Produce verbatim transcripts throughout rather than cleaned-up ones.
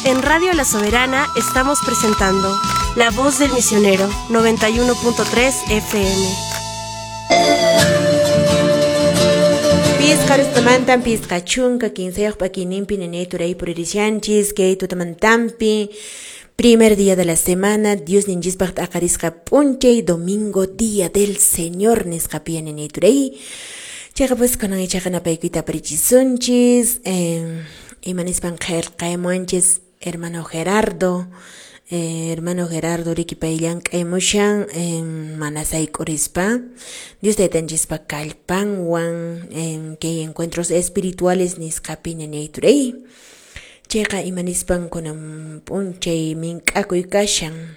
En Radio La Soberana estamos presentando La Voz del Misionero, noventa y uno punto tres F M. Piscarustamantan piscachunca, quinceajo paquinimpi neneturei puririchanchis, que tutamantampi. Primer día de la semana, Dios ninjispacht akarisca punche, domingo, día del Señor, niscapia neneturei. Checa pues con un chacana paikuita parichisunchis, eh, y manispan caemonches, hermano Gerardo, eh, hermano Gerardo riquipailan caemushan, eh, manasai corispa, Dios te tenchispa calpanwan, eh, que encuentros espirituales niscapi neneturei. Checa y manispan con un punche y mincaco kashan.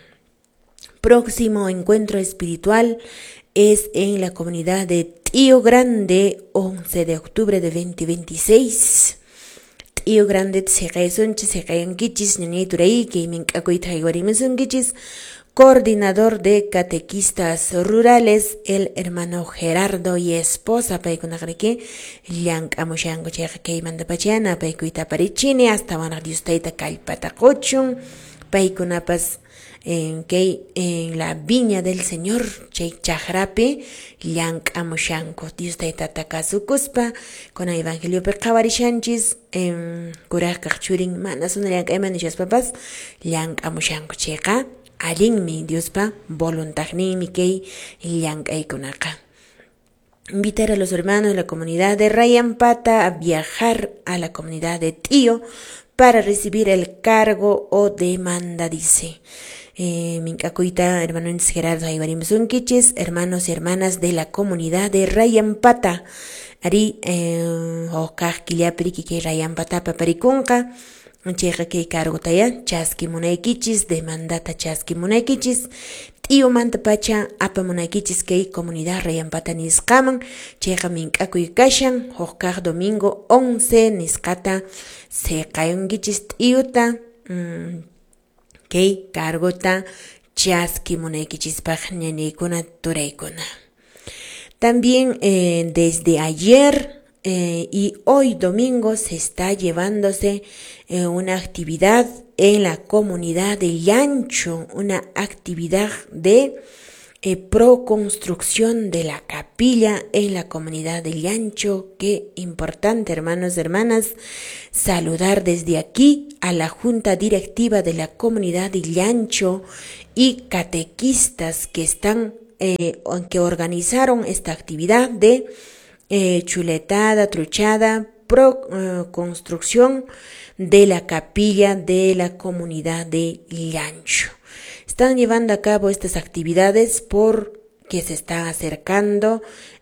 Próximo encuentro espiritual es en la comunidad de Tío Grande, once de octubre de veinte veintiséis. Tío Grande tseqaesunchis, seqayanquichis, neneturei, que mincaco y taiguarimesunquichis, coordinador de catequistas rurales, el hermano Gerardo y esposa, paikunagreque, llank amushango checa que mandapachana, paikuita parichine, hasta van a diustaita calpatacochun, paikunapas. En que en la viña del Señor, Chay Chajrape, Llank Amushanko, Dios te tataka sukuspa, con el Evangelio Perkawarishanchis, en Kuraj Kachurin, Manas un Llank Emanishas Papas, Llank Amushanko Checa, Alin mi Dios pa, voluntagni mi kei, Llank Eikunaka. Invitar a los hermanos de la comunidad de Rayampata a viajar a la comunidad de Tío para recibir el cargo o demanda, dice. Eh, Mincacuita, hermano Gerardo Aybarimzunquiches, hermanos y hermanas de la comunidad de Rayampata. Ari, eh, Okaj Kiliapri, que Rayampata Paparicunca, Cheja que cargo taya, Chaski Munaikichis, demandata Chaski Munaikichis, Tío Mantapacha, Apa Munaikichis, que comunidad Rayampata Niscaman, Cheja Mincacuy Kashan, Okaj domingo once, Niscata, Sekayungichis Tiuta, mmm. que cargota chaski munekichispaj nenekuna tureikuna. También eh, desde ayer eh, y hoy domingo se está llevándose eh, una actividad en la comunidad de Llancho, una actividad de eh, pro construcción de la capilla en la comunidad de Llancho. Qué importante, hermanos y hermanas, saludar desde aquí a la junta directiva de la comunidad de Llancho y catequistas que están eh, que organizaron esta actividad de eh, chuletada, truchada, pro eh, construcción de la capilla de la comunidad de Llancho. Están llevando a cabo estas actividades porque se está acercando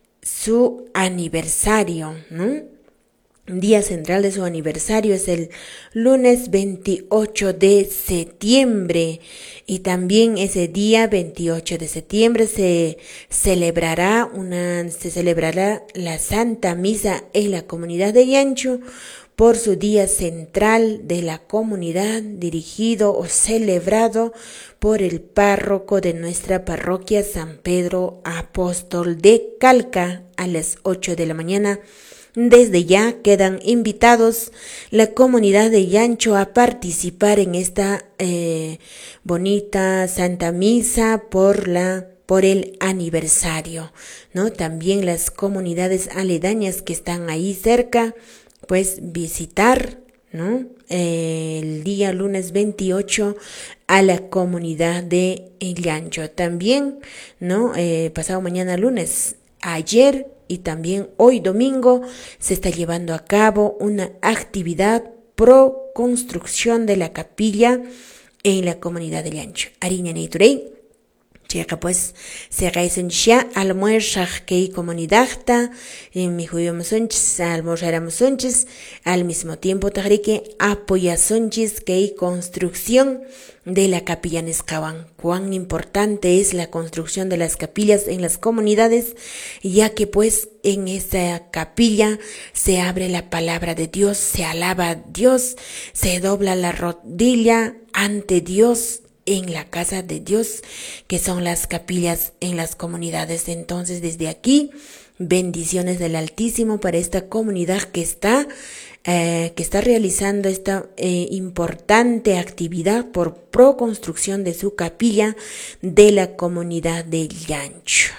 su aniversario, ¿no? Día central de su aniversario es el lunes veintiocho de septiembre y también ese día veintiocho de septiembre se celebrará una se celebrará la Santa Misa en la comunidad de Llancho por su día central de la comunidad, dirigido o celebrado por el párroco de nuestra parroquia San Pedro Apóstol de Calca a las ocho de la mañana. Desde ya quedan invitados la comunidad de Llancho a participar en esta eh, bonita Santa Misa por la por el aniversario, ¿no? También las comunidades aledañas que están ahí cerca, pues visitar, ¿no? Eh, el día lunes veintiocho a la comunidad de Llancho. También, ¿no? Eh, pasado mañana lunes, ayer y también hoy domingo se está llevando a cabo una actividad pro construcción de la capilla en la comunidad de Llancho. Ariña Neiturei. Checa pues se realizan ya almuerzas que comunidad en mi juicio sonches almorzáramos sonches al mismo tiempo tajrique apoya sonches que construcción de la capilla Nescaban. Cuán importante es la construcción de las capillas en las comunidades, ya que pues en esa capilla se abre la palabra de Dios, se alaba a Dios, se dobla la rodilla ante Dios en la casa de Dios, que son las capillas en las comunidades. Entonces, desde aquí bendiciones del Altísimo para esta comunidad que está Eh, que está realizando esta eh, importante actividad por proconstrucción de su capilla de la comunidad de Llancho.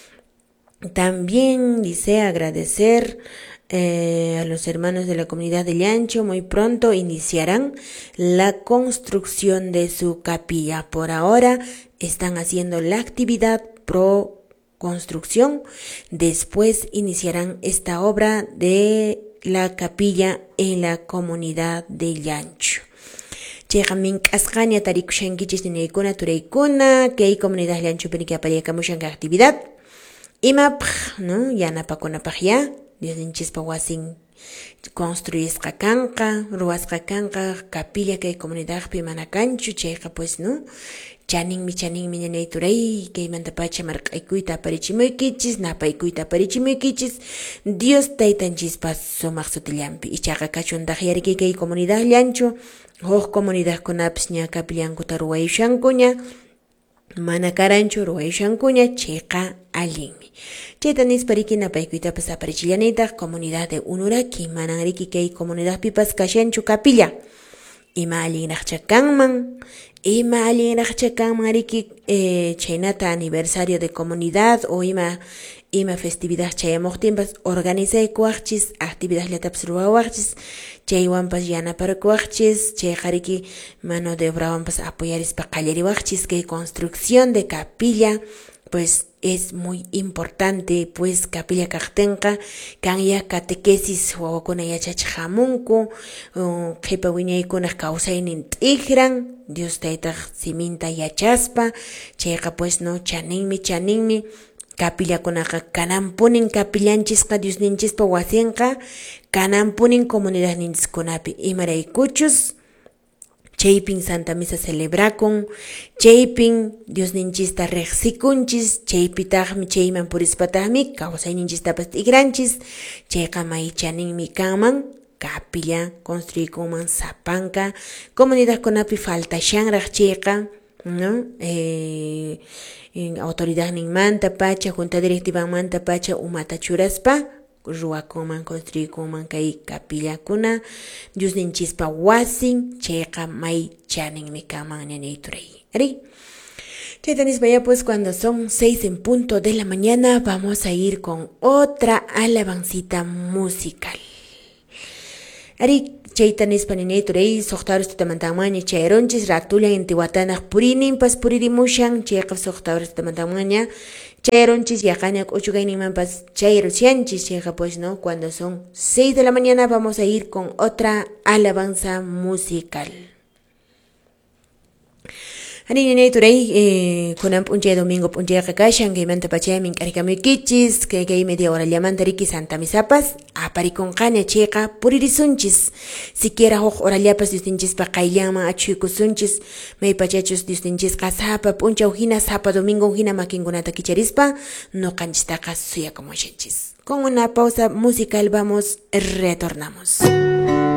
También dice agradecer eh, a los hermanos de la comunidad de Llancho. Muy pronto iniciarán la construcción de su capilla. Por ahora están haciendo la actividad pro construcción. Después iniciarán esta obra de la capilla en la comunidad de Llancho. Chejamin kasqaña tarikushankichis ninaykuna turaykuna kay comunidad Llancho pini apariyakamushanka actividad imapaq no yanapakunapaq ya Diosninchispa wasin construyesqa kanqa ruwasqa kanqa capilla kay comunidadpi mana kanchu chayqa pues no chaninmi chaninmi ñanay turay kaymanta pacha marqaykuyta aparichimuykichis napaykuyta aparichimuykichis Dios taytanchispa sumaq sutillampi ichaqa kachuntaq yarki kay comunidad Llancho huk comunidadkunapis ña capillankuta ruwayushankuña mana karanchu ruwayushankuña chayqa allinmi chayta nispariki napaykuytapas aparichillanitaq comunidad de Unuraki manan riki kay comunidadpipas kashanchu capilla ima allinraqcha kanman ima allinraqcha kanman riki eh, chaynata aniversario de comunidad o ima ima festividad chayamuqtinpas organizaykuwaqchis actividadllatapas ruwawaqchis chaywanpas yanaparkuwaqchis chayqa riki mano de obrawanpas apoyarispa qallariwaqchis kay construcción de capilla pues es muy importante pues capilla kaqtinqa kan ya catequesis wawakuna yachachiq hamunku qhipa wiñaykunaq kawsaynin t'ikran Dios taytaq siminta yachaspa chayqa pues no chaninmi chaninmi capillakunaqa kananpunin capillanchisqa Diosninchispa wasinqa kananpunin comunidadninchikunapi imaraykuchus chaypin Santa Misa celebrakun chaypin Diosninchista riqsikunchis chaypitaqmi chayman purispataqmi kawsayninchistapas t'ikranchis chayqa may chaninmi kanman capilla construykunman sapanka comunidadkunapi faltashanraq chayqa no eh autoridadninmanta pacha junta directivamanta pacha umata churaspa ruwakunman construykunman kay capillakuna Diosninchispa wasin chayqa may chaninmi kanman ñanay turay ari chaytanispa ya pues cuando son seis en punto de la mañana vamos a ir con otra alabancita musical ari chaytanispa ninay turay suqtaros tutamantanmaña chayronchis ratullan intiwatanaq purininpas puririmushan chayqa suqtaros tutamantanmaña chayronchis yaqaña k'uchukayninmanpas chayrusyanchis chayqa pues no cuando son seis de la mañana vamos a ir con otra alabanza musical. Ani ninay turay eh, kunan p'unchay domingo p'unchay qakashan kaymanta pachaymin k'arikamukichis kay kay media hora llamanta riki Santa Misapas aparikunqaña chayqa puririsunchis siquiera huk horallapas Diosninchispa qayllanman achuykusunchis may pachachus Diosninchisqa sapa p'unchaw hina sapa domingo hina makinkunata kicharispa nuqanchistaqa suyakumushanchis. Con una pausa musical vamos retornamos.